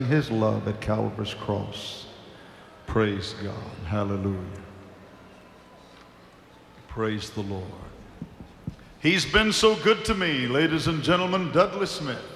his love at Calvary's cross. Praise God. Hallelujah. Praise the Lord. He's been so good to me, ladies and gentlemen, Dudley Smith.